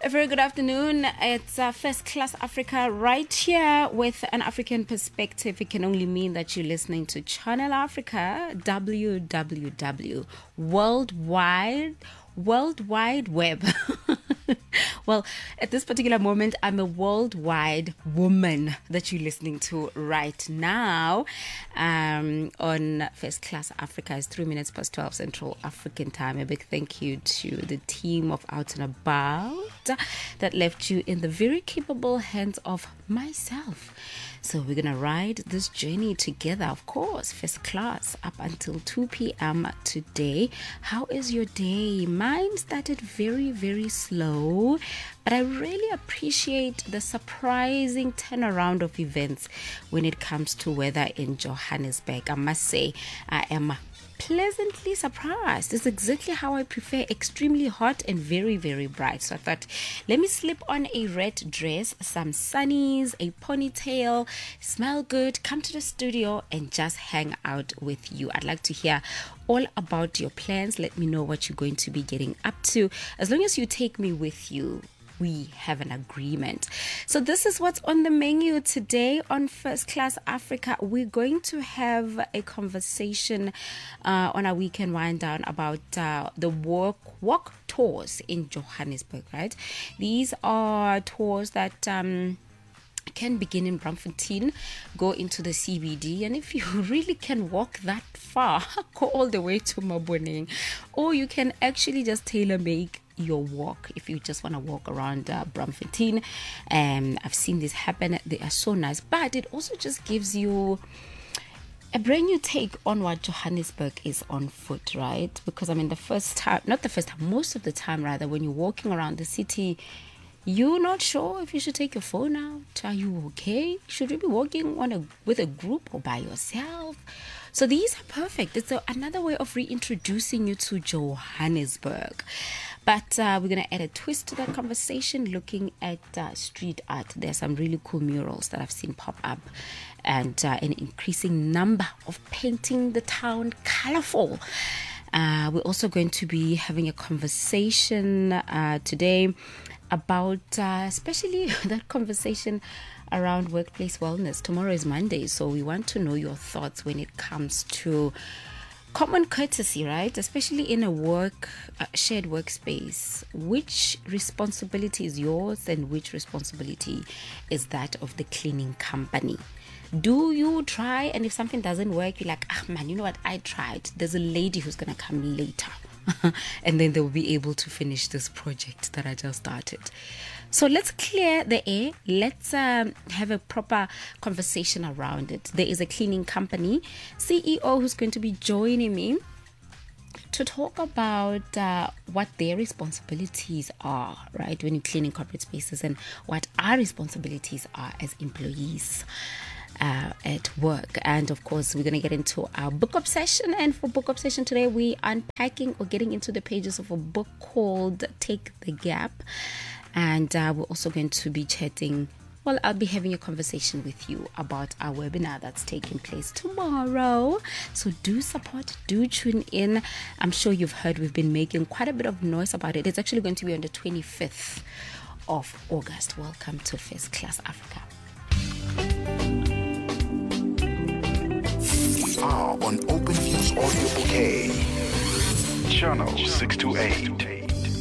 A very good afternoon. It's First Class Africa right here with an African perspective. It can only mean that you're listening to Channel Africa, www, World Wide Web. Well, at this particular moment, I'm a worldwide woman that you're listening to right now on First Class Africa. It's 3 minutes past 12 Central African time. A big thank you to the team of Out and About that left you in the very capable hands of myself. So we're going to ride this journey together, of course, first class, up until 2 p.m. today. How is your day? Mine started very, very slow, but I really appreciate the surprising turnaround of events when it comes to weather in Johannesburg. I must say, I am pleasantly surprised. It's exactly how I prefer: extremely hot and very, very bright. So I thought, let me slip on a red dress, some sunnies, a ponytail, smell good, come to the studio and just hang out with you. I'd like to hear all about your plans. Let me know what you're going to be getting up to. As long as you take me with you, we have an agreement. So this is what's on the menu today on First Class Africa. We're going to have a conversation on our weekend wind down about the walk tours in Johannesburg, right? These are tours that can begin in Braamfontein, go into the CBD, and if you really can walk that far, go all the way to Maboneng, or you can actually just tailor-make your walk if you just want to walk around Braamfontein. I've seen this happen. They are so nice, but it also just gives you a brand new take on what Johannesburg is on foot, right? Because most of the time rather, when you're walking around the city, you're not sure if you should take your phone out. Are you okay? Should you be walking with a group or by yourself? So these are perfect. It's another way of reintroducing you to Johannesburg. But we're going to add a twist to that conversation, looking at street art. There's some really cool murals that I've seen pop up, and an increasing number of painting the town colorful. We're also going to be having a conversation today about especially that conversation around workplace wellness. Tomorrow is Monday, so we want to know your thoughts when it comes to common courtesy, right? Especially in a shared workspace. Which responsibility is yours and which responsibility is that of the cleaning company? Do you try, and if something doesn't work, you're like, man, you know what, I tried. There's a lady who's going to come later. And then they'll be able to finish this project that I just started. So let's clear the air. Let's have a proper conversation around it. There is a cleaning company CEO who's going to be joining me to talk about what their responsibilities are, right, when you're cleaning corporate spaces, and what our responsibilities are as employees at work. And of course, we're going to get into our book obsession. And for book obsession today, we're unpacking or getting into the pages of a book called Take the Gap. And we're also going to be chatting. Well, I'll be having a conversation with you about our webinar that's taking place tomorrow. So do support, do tune in. I'm sure you've heard we've been making quite a bit of noise about it. It's actually going to be on the 25th of August. Welcome to First Class Africa. On Open Views Audio Bouquet, Channel 628.